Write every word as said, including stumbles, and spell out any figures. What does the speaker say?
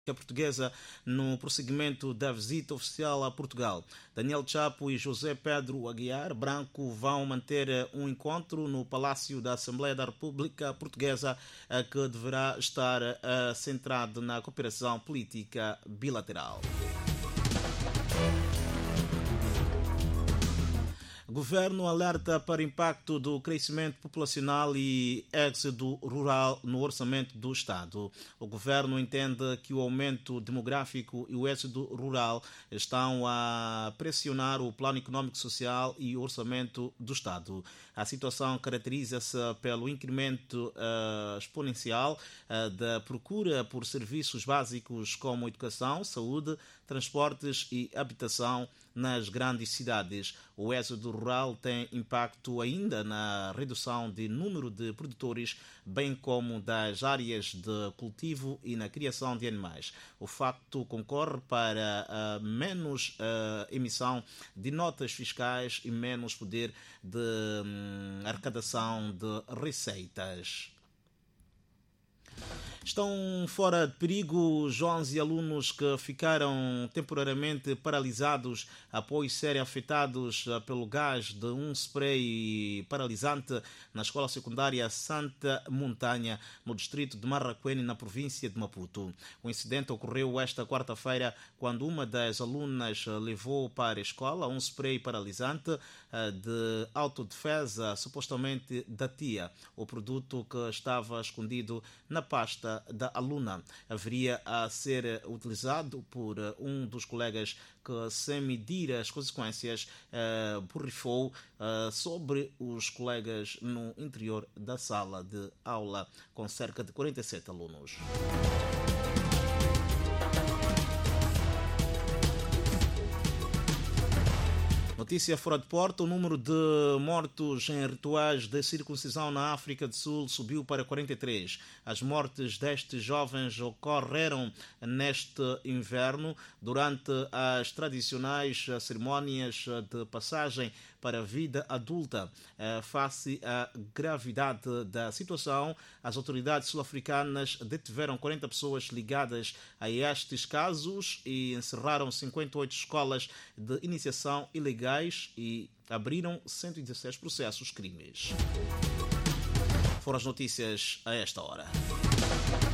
portuguesa no prosseguimento da visita oficial a Portugal. Daniel Chapo e José Pedro Aguiar Branco vão manter um encontro no Palácio da Assembleia da República Portuguesa que deverá estar centrado na cooperação política bilateral. O governo alerta para o impacto do crescimento populacional e êxodo rural no orçamento do Estado. O governo entende que o aumento demográfico e o êxodo rural estão a pressionar o plano econômico social e o orçamento do Estado. A situação caracteriza-se pelo incremento uh, exponencial uh, da procura por serviços básicos como educação, saúde, transportes e habitação nas grandes cidades. O êxodo rural tem impacto ainda na redução de número de produtores, bem como das áreas de cultivo e na criação de animais. O facto concorre para uh, menos uh, emissão de notas fiscais e menos poder de um, arrecadação de receitas. Estão fora de perigo os onze alunos que ficaram temporariamente paralisados após serem afetados pelo gás de um spray paralisante na escola secundária Santa Montanha, no distrito de Marraquene, na província de Maputo. O incidente ocorreu esta quarta-feira, quando uma das alunas levou para a escola um spray paralisante de autodefesa, supostamente da tia. O produto que estava escondido na pasta da aluna haveria a ser utilizado por um dos colegas que, sem medir as consequências, uh, borrifou uh, sobre os colegas no interior da sala de aula, com cerca de quarenta e sete alunos. Notícia fora de porta: o número de mortos em rituais de circuncisão na África do Sul subiu para quarenta e três. As mortes destes jovens ocorreram neste inverno durante as tradicionais cerimônias de passagem para a vida adulta. Face à gravidade da situação, as autoridades sul-africanas detiveram quarenta pessoas ligadas a estes casos e encerraram cinquenta e oito escolas de iniciação ilegais e abriram cento e dezesseis processos crimes. Foram as notícias a esta hora.